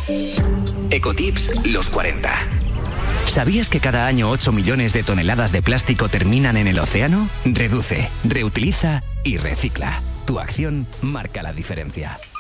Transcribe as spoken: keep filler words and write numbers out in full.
Ecotips los cuarenta. ¿Sabías que cada año ocho millones de toneladas de plástico terminan en el océano? Reduce, reutiliza y recicla. Tu acción marca la diferencia.